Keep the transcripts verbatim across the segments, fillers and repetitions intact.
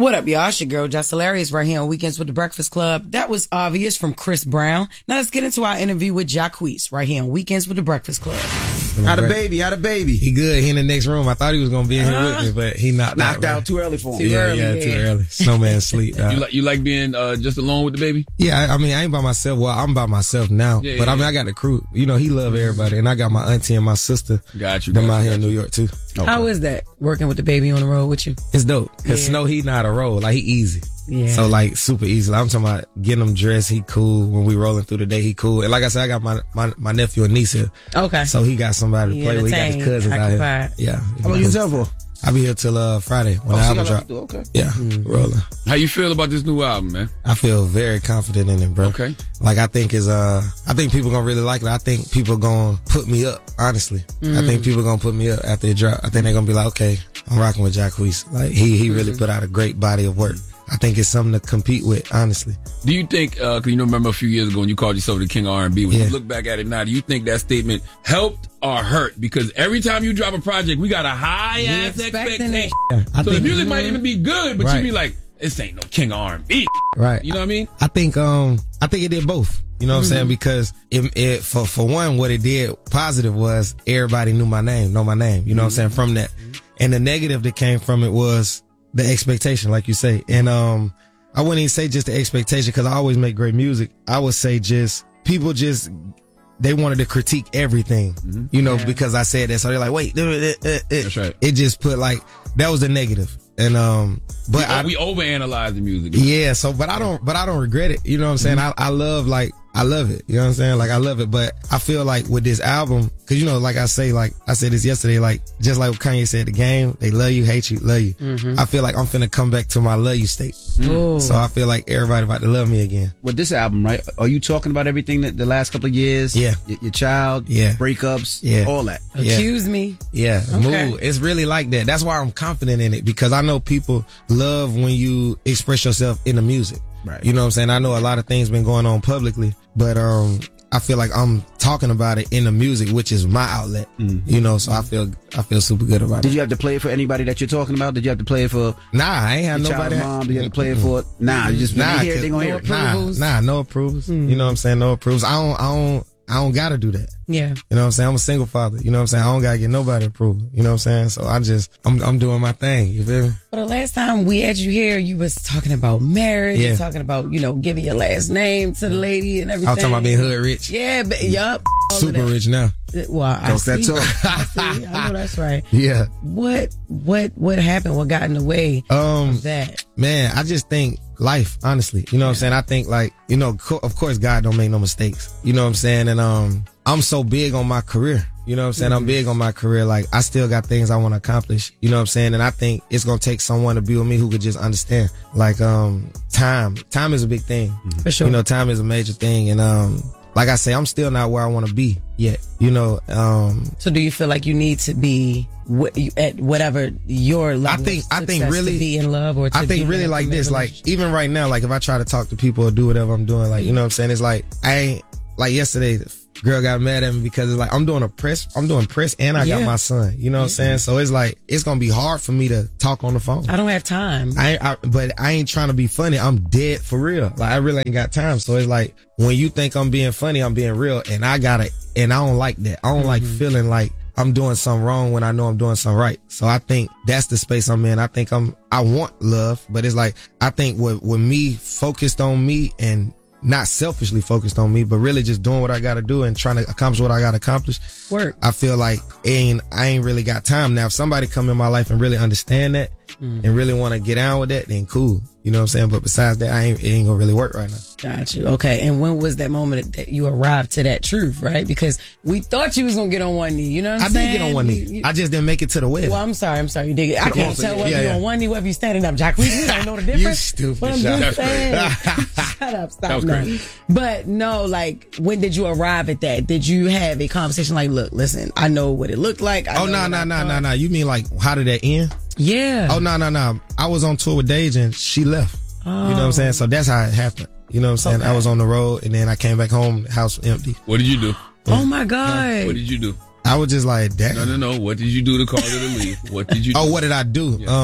What up, y'all? It's your girl, Just Hilarious, right here on Weekends with the Breakfast Club. That was obvious from Chris Brown. Now let's get into our interview with Jacquees, right here on Weekends with the Breakfast Club. How the baby? How the baby? He good. He in the next room. I thought he was gonna be in here Uh, with me, but he knocked, Knocked out. out too early for him. Too yeah, early, yeah, yeah. too early. Snowman sleep. You like you like being uh, just alone with the baby? Yeah, I, I mean, I ain't by myself. Well, I'm by myself now, Yeah, but yeah, I mean, yeah. I got the crew. You know, he love everybody, and I got my auntie and my sister. Got you. Them got out you, here in got New you. York too. How is that, working with the baby on the road with you? It's dope because Yeah. Snow, he not a roll. Like he easy. Yeah. So like super easy. Like, I'm talking about getting him dressed. He cool. When we rolling through the day, he cool. And like I said, I got my my, my nephew and niece here. Okay. So he got somebody to He play with. He got his entertained, cousins out here. occupied. Yeah. How long you in town for? I'll be here till uh, Friday when the Oh, so album you got drop. nothing to do, okay. Yeah, Mm-hmm. rolling. How you feel about this new album, man? I feel very confident in it, bro. Okay. Like I think is uh, I think people gonna really like it. I think people gonna put me up. Honestly, I think people gonna put me up after it drop. I think they're gonna be like, okay, I'm rocking with Jacquees. Like he he really put out a great body of work. I think it's something to compete with. Honestly, Do you think, uh, cause you know, remember a few years ago when you called yourself the king of R and B, when Yeah. you look back at it now, do you think that statement helped or hurt? Because every time you drop a project, we got a high ass expecting expectation. it. I So the think music might even be good, but you Right. be like, this ain't no king of R and B. right. You know what I mean? I think um I think it did both. You know what I'm saying? Because it, it for for one, what it did positive was everybody knew my name, know my name. You know what I'm saying? From that, and the negative that came from it was the expectation, like you say. And um, I wouldn't even say just the expectation because I always make great music. I would say just people just they wanted to critique everything, you know, because I said that. So they're like, wait, uh, uh, uh, uh. That's right. It just put like that was the negative. And um, but I, we overanalyze the music. yeah, so but I don't but I don't regret it. You know what I'm saying? I, I love like I love it. You know what I'm saying? Like I love it. But I feel like with this album, cause you know, like I say, like I said this yesterday, like just like what Kanye said, the game, they love you, hate you, love you. I feel like I'm finna come back to my love you state. Ooh. So I feel like everybody about to love me again. With this album, right? Are you talking about everything that the last couple of years? Yeah. Y- your child, Yeah. breakups, Yeah. all that. Yeah. Accuse me. Yeah, Okay. mood. It's really like that. That's why I'm confident in it because I know people love when you express yourself in the music. Right. You know what I'm saying? I know a lot of things been going on publicly, but um, I feel like I'm talking about it in the music, which is my outlet. You know, so I feel I feel super good about Did it. you have to play it for anybody that you're talking about? Did you have to play it for Nah, I ain't have your nobody. child mom? Did you have to play it for? Nah, you just Nah, nah, hear it, cause- they gonna hear it. nah, approvals? nah, no approvals. You know what I'm saying? No approvals. I don't, I don't, I don't gotta do that. Yeah. You know what I'm saying? I'm a single father. You know what I'm saying? I don't gotta get nobody approval. You know what I'm saying? So I just, I'm, I'm doing my thing. You feel me? Well, the last time we had you here, you was talking about marriage, Yeah. and talking about, you know, giving your last name to the lady and everything. I was talking about being hood rich. Yeah, but yup. all of Super that. rich now. Well, I Talk that see. talk. I see. I know that's right. Yeah. What, what, what happened? What got in the way Um, of that? man, I just think life, honestly. You know what I'm saying? I think like, you know, co- of course God don't make no mistakes. You know what I'm saying? And um, I'm so big on my career. You know what I'm saying? I'm big on my career. Like I still got things I want to accomplish. You know what I'm saying? And I think it's going to take someone to be with me who could just understand. Like um, time. Time is a big thing. For sure. You know, time is a major thing. And um, like I say, I'm still not where I want to be yet. You know, um, So do you feel like you need to be wh- you- at whatever your level I think- of I think success really- to be in love or to I think be really in a like this, like relationship? even right now, like if I try to talk to people or do whatever I'm doing, like, you know what I'm saying? It's like, I ain't, like yesterday, the girl got mad at me because it's like, I'm doing a press, I'm doing press and I Yeah. got my son, you know what I'm saying? So it's like, it's going to be hard for me to talk on the phone. I don't have time. I, ain't- I, but I ain't trying to be funny. I'm dead for real. Like I really ain't got time. So it's like, when you think I'm being funny, I'm being real and I gotta, and I don't like that. I don't like feeling like I'm doing something wrong when I know I'm doing something right. So I think that's the space I'm in. I think I'm, I want love, but it's like, I think with, with me focused on me and not selfishly focused on me, but really just doing what I gotta do and trying to accomplish what I gotta accomplish. Work. I feel like ain't, I ain't really got time. Now, if somebody come in my life and really understand that and really want to get on with that, then cool. You know what I'm saying? But besides that, I ain't, it ain't gonna really work right now. Got you. Okay. And when was that moment that you arrived to that truth, right? Because we thought you was going to get on one knee. You know what I'm I saying? did get on one knee. You- you- I just didn't make it to the wedding. well, I'm sorry. I'm sorry. You did. I To the can't altar, tell yeah. whether Yeah, you're on yeah. one knee, whether you're standing up. Jack, we we don't know the difference. stupid But I'm shot. just That's saying. Shut up. Stop That was now. crazy. But no, like, when did you arrive at that? Did you have a conversation like, look, listen, I know what it looked like. I Oh, know no, what no, I no, thought. no, no. You mean like, how did that end? Yeah. Oh, no, no, no. I was on tour with Deja and she left. You know what I'm saying? So that's how it happened. You know what I'm saying? Okay. I was on the road and then I came back home, the house was empty. What did you do? Oh my God. What did you do? I was just like, damn. No, no, no. What did you do to cause her to leave? What did you do? Oh, what did I do? Yeah. Um,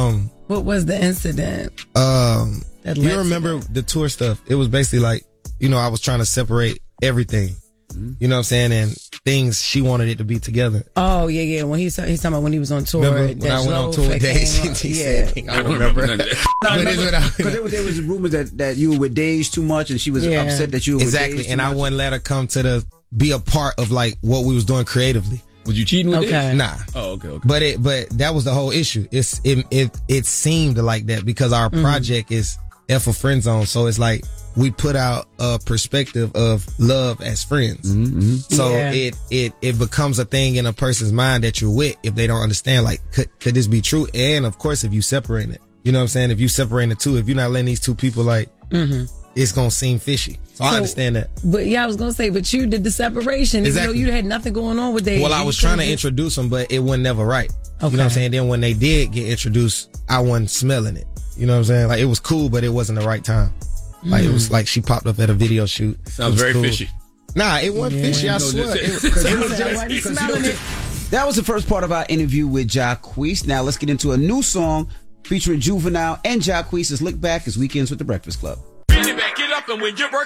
What was the incident? Um, That you led to remember the tour stuff? It was basically like, you know, I was trying to separate everything. You know what I'm saying? And things, she wanted it to be together. Oh, yeah, yeah. When he's, he's talking about when he was on tour. Remember when I went on tour with Days? Yeah. I don't remember. Because there, was- there was rumors that, that you were with Days too much, and she was Yeah. upset that you were Exactly. with Days And too I much. wouldn't let her come to the, be a part of like what we was doing creatively. Was you cheating with Okay. it? Nah. Oh, okay, okay. But it, but that was the whole issue. It's, it, it, it seemed like that because our Mm-hmm. project is F a friend zone. So it's like, we put out a perspective of love as friends. Mm-hmm. So Yeah. it, it, it becomes a thing in a person's mind that you're with if they don't understand, like, could, could this be true? And of course, if you separate it, you know what I'm saying? If you separate the two, if you're not letting these two people, like, it's going to seem fishy. So, I So- understand that. But yeah, I was going to say, but you did the separation. Exactly. Even though you had nothing going on with Dave. Well, I You was trying to could've introduce them, but it wasn't never right. You Okay. know what I'm saying? Then when they did get introduced, I wasn't smelling it. You know what I'm saying? Like, it was cool, but it wasn't the right time. Like, it was like she popped up at a video shoot. It Sounds was very cool. fishy. Nah, it wasn't fishy. I No, swear. just- It, was- it was just- just, Why you smelling it? That was the first part of our interview with Jacquees. Now let's get into a new song featuring Juvenile and Jacquees. Let's look back as Weekends with the Breakfast Club. Get back, get up, and when you're working.